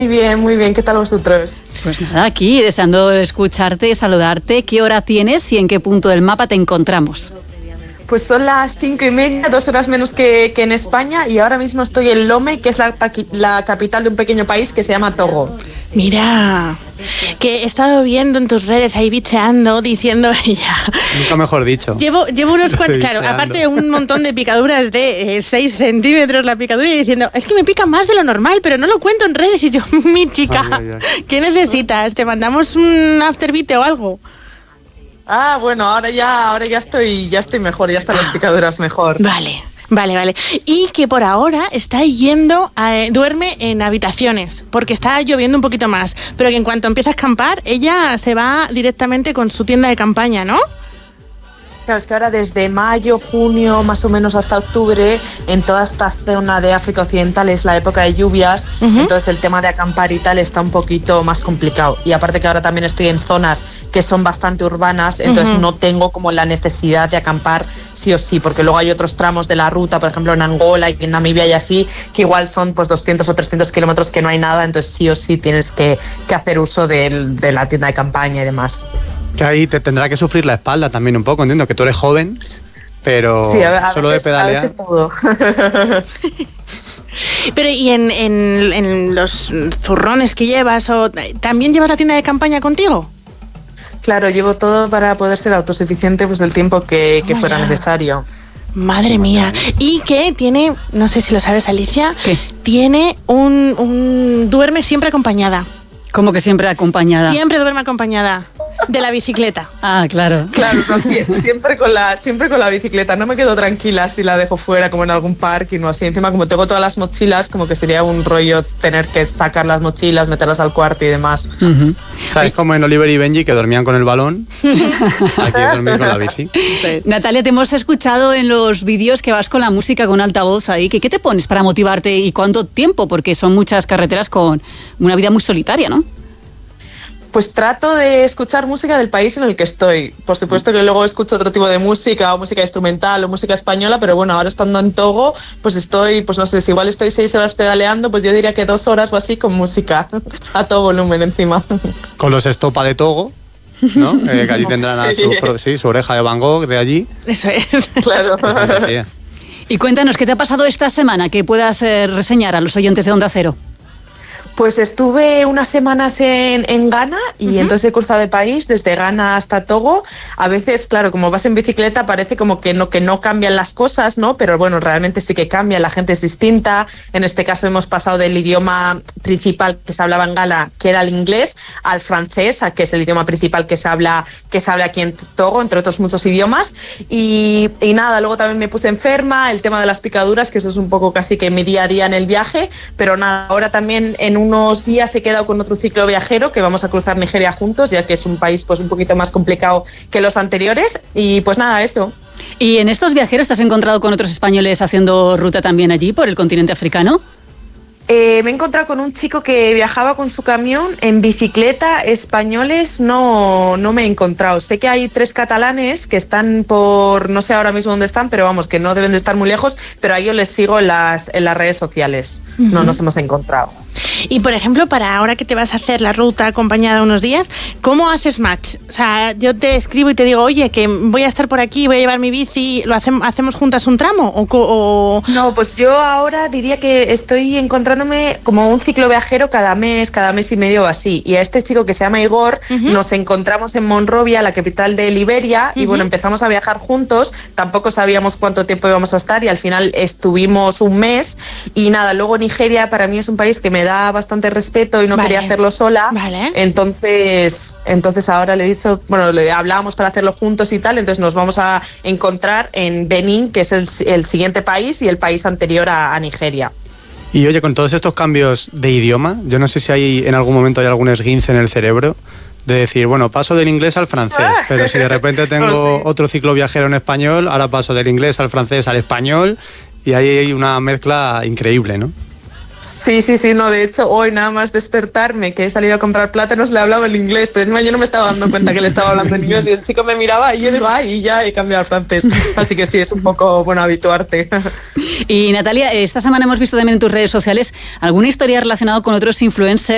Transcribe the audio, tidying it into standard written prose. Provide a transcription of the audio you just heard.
Muy bien, ¿qué tal vosotros? Pues nada, aquí deseando escucharte, saludarte. ¿Qué hora tienes y en qué punto del mapa te encontramos? Pues son las 5:30, 2 horas menos que en España, y ahora mismo estoy en Lomé, que es la capital de un pequeño país que se llama Togo. Mira, que he estado viendo en tus redes ahí bicheando, diciendo ella. Nunca mejor dicho. Llevo unos cuantos, claro, aparte de un montón de picaduras de 6 centímetros la picadura, y diciendo, es que me pica más de lo normal, pero no lo cuento en redes. Y yo, mi chica, ay. ¿Qué necesitas? ¿Te mandamos un afterbite o algo? Ah, bueno, ahora ya estoy mejor, ya están las picaduras mejor. Vale. Y que por ahora está yendo, duerme en habitaciones, porque está lloviendo un poquito más, pero que en cuanto empieza a acampar, ella se va directamente con su tienda de campaña, ¿no? Claro, es que ahora desde mayo, junio, más o menos hasta octubre, en toda esta zona de África Occidental es la época de lluvias, entonces el tema de acampar y tal está un poquito más complicado. Y aparte que ahora también estoy en zonas que son bastante urbanas, entonces no tengo como la necesidad de acampar sí o sí, porque luego hay otros tramos de la ruta, por ejemplo en Angola y en Namibia y así, que igual son pues 200 o 300 kilómetros que no hay nada, entonces sí o sí tienes que hacer uso de la tienda de campaña y demás. Que ahí te tendrá que sufrir la espalda también un poco, entiendo que tú eres joven, pero sí, solo veces, de pedalear. A veces todo. Pero ¿y en los zurrones que llevas, también llevas la tienda de campaña contigo? Claro, llevo todo para poder ser autosuficiente pues el tiempo que fuera necesario. Madre mía. Y que tiene, no sé si lo sabes, Alicia, ¿qué? Tiene duerme siempre acompañada. ¿Cómo que siempre acompañada? Siempre duerme acompañada de la bicicleta. Ah, claro. Claro, no, siempre con la bicicleta. No me quedo tranquila si la dejo fuera, como en algún parking o así. Encima, como tengo todas las mochilas, como que sería un rollo tener que sacar las mochilas, meterlas al cuarto y demás. ¿Sabes? Como en Oliver y Benji, que dormían con el balón. Aquí dormir con la bici. Sí. Natalia, te hemos escuchado en los vídeos que vas con la música con altavoz ahí. ¿Qué te pones para motivarte y cuánto tiempo? Porque son muchas carreteras con una vida muy solitaria, ¿no? Pues trato de escuchar música del país en el que estoy. Por supuesto que luego escucho otro tipo de música, o música instrumental, o música española, pero bueno, ahora estando en Togo, pues estoy, pues no sé, si igual estoy 6 horas pedaleando, pues yo diría que 2 horas o así con música, a todo volumen encima. Con los Estopa de Togo, ¿no? Que allí tendrán a su oreja de Van Gogh de allí. Eso es. Claro. Y cuéntanos, ¿qué te ha pasado esta semana que puedas reseñar a los oyentes de Onda Cero? Pues estuve unas semanas en Ghana y entonces he cruzado el país desde Ghana hasta Togo. A veces, claro, como vas en bicicleta parece como que no cambian las cosas, ¿no? Pero bueno, realmente sí que cambia, la gente es distinta. En este caso hemos pasado del idioma principal que se hablaba en Ghana, que era el inglés, al francés, que es el idioma principal que se habla aquí en Togo, entre otros muchos idiomas. Y nada, luego también me puse enferma, el tema de las picaduras, que eso es un poco casi que mi día a día en el viaje, pero nada, ahora también en unos días he quedado con otro ciclo viajero que vamos a cruzar Nigeria juntos, ya que es un país pues un poquito más complicado que los anteriores, y pues nada, eso. ¿Y en estos viajeros te has encontrado con otros españoles haciendo ruta también allí por el continente africano? Me he encontrado con un chico que viajaba con su camión en bicicleta. Españoles no me he encontrado. Sé que hay 3 catalanes que están por, no sé ahora mismo dónde están, pero vamos, que no deben de estar muy lejos, pero a ellos les sigo en las redes sociales. No nos hemos encontrado. Y por ejemplo, para ahora que te vas a hacer la ruta acompañada unos días, ¿cómo haces match? O sea, yo te escribo y te digo, oye, que voy a estar por aquí, voy a llevar mi bici, ¿hacemos juntas un tramo? ¿O? No, pues yo ahora diría que estoy encontrándome como un ciclo viajero cada mes y medio o así. Y a este chico que se llama Igor, nos encontramos en Monrovia, la capital de Liberia, y bueno, empezamos a viajar juntos. Tampoco sabíamos cuánto tiempo íbamos a estar y al final estuvimos un mes. Y nada, luego Nigeria para mí es un país que me da bastante respeto y no quería hacerlo sola. Entonces ahora le he dicho, bueno, le hablábamos para hacerlo juntos y tal, entonces nos vamos a encontrar en Benín, que es el siguiente país y el país anterior a Nigeria. Y oye, con todos estos cambios de idioma, yo no sé si en algún momento hay algún esguince en el cerebro de decir, bueno, paso del inglés al francés, pero si de repente tengo otro ciclo viajero en español, ahora paso del inglés al francés al español, y ahí hay una mezcla increíble, ¿no? Sí, no, de hecho hoy nada más despertarme que he salido a comprar plátanos le hablaba en inglés, pero encima yo no me estaba dando cuenta que le estaba hablando en inglés y el chico me miraba y yo digo, y ya he cambiado al francés, así que sí, es un poco bueno habituarte. Y Natalia, esta semana hemos visto también en tus redes sociales alguna historia relacionada con otros influencers